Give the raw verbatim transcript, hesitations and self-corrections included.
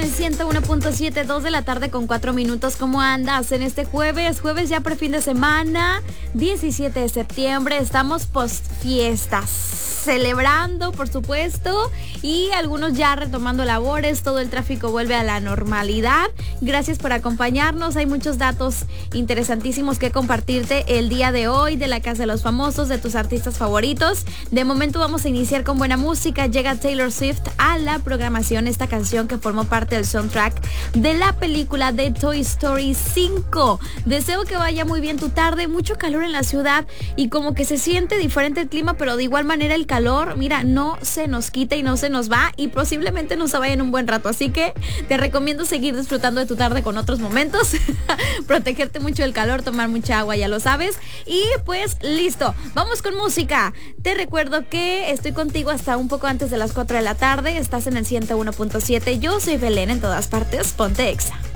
el ciento uno punto siete, dos de la tarde con cuatro minutos. ¿Cómo andas en este jueves? Jueves ya por fin de semana, diecisiete de septiembre. Estamos post fiestas, celebrando, por supuesto, y algunos ya retomando labores. Todo el tráfico vuelve a la normalidad. Gracias por acompañarnos. Hay muchos datos interesantísimos que compartirte el día de hoy de la Casa de los Famosos, de tus artistas favoritos. De momento vamos a iniciar con buena música. Llega Taylor Swift a la programación, esta canción que formó parte del soundtrack de la película de Toy Story cinco. Deseo que vaya muy bien tu tarde. Mucho calor en la ciudad y como que se siente diferente el clima, pero de igual manera el calor, mira, no se nos quita y no se nos va, y posiblemente nos vaya en un buen rato. Así que te recomiendo seguir disfrutando de tu tarde con otros momentos. Protegerte mucho del calor, tomar mucha agua, ya lo sabes. Y pues listo, vamos con música. Te recuerdo que estoy contigo hasta un poco antes de las cuatro de la tarde. Estás en el ciento uno punto siete. Yo soy Belén, en todas partes, ponte Exa.